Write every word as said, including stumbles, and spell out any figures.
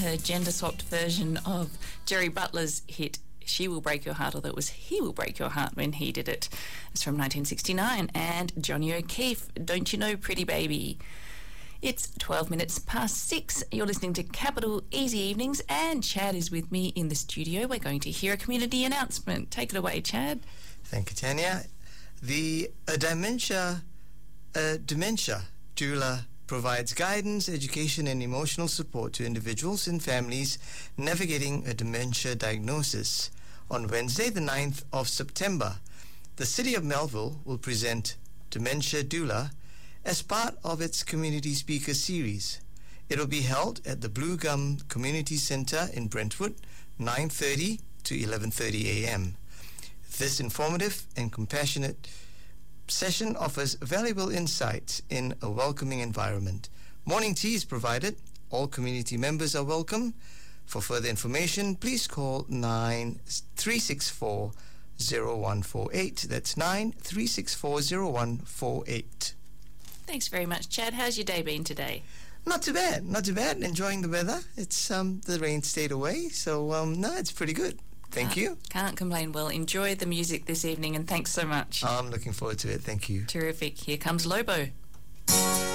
her gender-swapped version of Jerry Butler's hit She Will Break Your Heart, although it was He Will Break Your Heart when he did it. It's from nineteen sixty-nine. And Johnny O'Keefe, Don't You Know Pretty Baby. It's twelve minutes past six. You're listening to Capital Easy Evenings, and Chad is with me in the studio. We're going to hear a community announcement. Take it away, Chad. Thank you, Tanya. The uh, Dementia, uh, Dementia Doula provides guidance, education, and emotional support to individuals and families navigating a dementia diagnosis. On Wednesday, the ninth of September, the City of Melville will present Dementia Doula as part of its Community Speaker Series. It will be held at the Blue Gum Community Centre in Brentwood, nine thirty to eleven thirty a m This informative and compassionate session offers valuable insights in a welcoming environment. Morning tea is provided. All community members are welcome. For further information, please call nine three six four zero one four eight. That's nine three six four zero one four eight. Thanks very much, Chad. How's your day been today? Not too bad. Not too bad. Enjoying the weather. It's um the rain stayed away, so um no, it's pretty good. Thank can't, you. Can't complain. Well, enjoy the music this evening, and thanks so much. I'm looking forward to it. Thank you. Terrific. Here comes Lobo.